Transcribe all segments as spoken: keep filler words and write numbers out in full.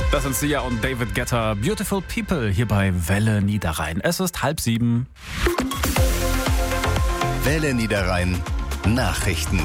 Das sind Sia und David Guetta. Beautiful People hier bei Welle Niederrhein. Es ist halb sieben. Welle Niederrhein Nachrichten.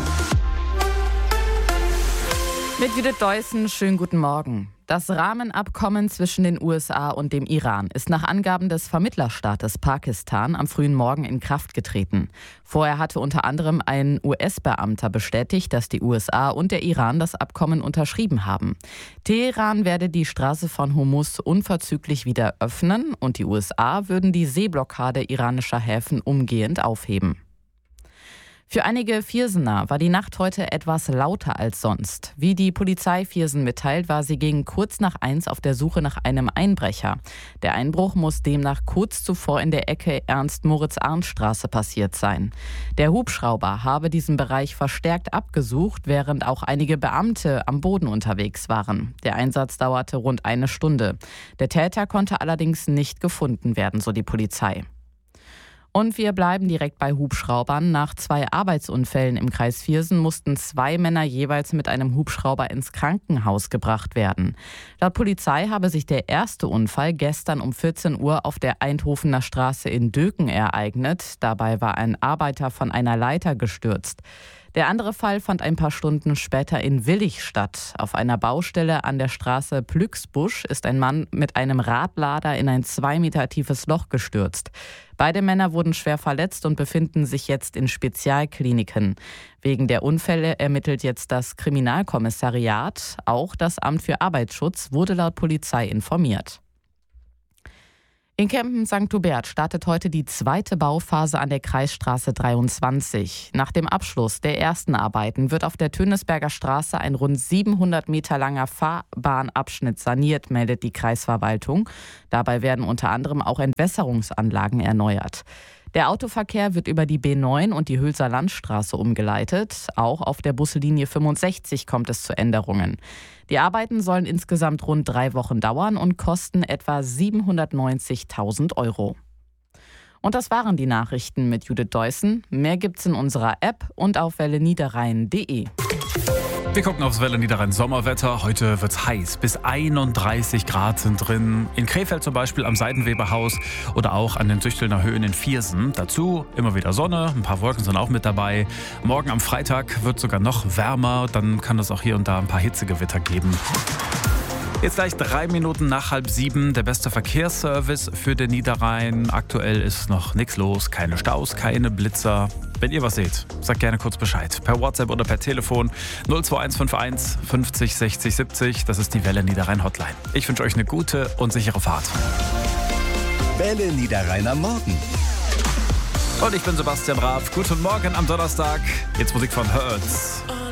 Mit Judith Deussen, schönen guten Morgen. Das Rahmenabkommen zwischen den U S A und dem Iran ist nach Angaben des Vermittlerstaates Pakistan am frühen Morgen in Kraft getreten. Vorher hatte unter anderem ein U S-Beamter bestätigt, dass die U S A und der Iran das Abkommen unterschrieben haben. Teheran werde die Straße von Hormuz unverzüglich wieder öffnen und die U S A würden die Seeblockade iranischer Häfen umgehend aufheben. Für einige Viersener war die Nacht heute etwas lauter als sonst. Wie die Polizei Viersen mitteilt, war sie gegen kurz nach eins auf der Suche nach einem Einbrecher. Der Einbruch muss demnach kurz zuvor in der Ecke Ernst-Moritz-Arndt-Straße passiert sein. Der Hubschrauber habe diesen Bereich verstärkt abgesucht, während auch einige Beamte am Boden unterwegs waren. Der Einsatz dauerte rund eine Stunde. Der Täter konnte allerdings nicht gefunden werden, so die Polizei. Und wir bleiben direkt bei Hubschraubern. Nach zwei Arbeitsunfällen im Kreis Viersen mussten zwei Männer jeweils mit einem Hubschrauber ins Krankenhaus gebracht werden. Laut Polizei habe sich der erste Unfall gestern um vierzehn Uhr auf der Eindhovener Straße in Döken ereignet. Dabei war ein Arbeiter von einer Leiter gestürzt. Der andere Fall fand ein paar Stunden später in Willich statt. Auf einer Baustelle an der Straße Plücksbusch ist ein Mann mit einem Radlader in ein zwei Meter tiefes Loch gestürzt. Beide Männer wurden schwer verletzt und befinden sich jetzt in Spezialkliniken. Wegen der Unfälle ermittelt jetzt das Kriminalkommissariat. Auch das Amt für Arbeitsschutz wurde laut Polizei informiert. In Kempen Sankt Hubert startet heute die zweite Bauphase an der Kreisstraße dreiundzwanzig. Nach dem Abschluss der ersten Arbeiten wird auf der Tönisberger Straße ein rund siebenhundert Meter langer Fahrbahnabschnitt saniert, meldet die Kreisverwaltung. Dabei werden unter anderem auch Entwässerungsanlagen erneuert. Der Autoverkehr wird über die B neun und die Hülser Landstraße umgeleitet. Auch auf der Buslinie fünfundsechzig kommt es zu Änderungen. Die Arbeiten sollen insgesamt rund drei Wochen dauern und kosten etwa siebenhundertneunzigtausend Euro. Und das waren die Nachrichten mit Judith Deussen. Mehr gibt's in unserer App und auf welle niederrhein punkt de. Wir gucken aufs Welle Niederrhein Sommerwetter. Heute wird's heiß. Bis einunddreißig Grad sind drin. In Krefeld zum Beispiel am Seidenweberhaus oder auch an den Süchtelner Höhen in Viersen. Dazu immer wieder Sonne. Ein paar Wolken sind auch mit dabei. Morgen am Freitag wird sogar noch wärmer. Dann kann es auch hier und da ein paar Hitzegewitter geben. Jetzt gleich drei Minuten nach halb sieben. Der beste Verkehrsservice für den Niederrhein. Aktuell ist noch nichts los. Keine Staus, keine Blitzer. Wenn ihr was seht, sagt gerne kurz Bescheid. Per WhatsApp oder per Telefon null zwei eins fünf eins fünfzig sechzig siebzig. Das ist die Welle Niederrhein Hotline. Ich wünsche euch eine gute und sichere Fahrt. Welle Niederrhein am Morgen. Und ich bin Sebastian Raab. Guten Morgen am Donnerstag. Jetzt Musik von Hertz.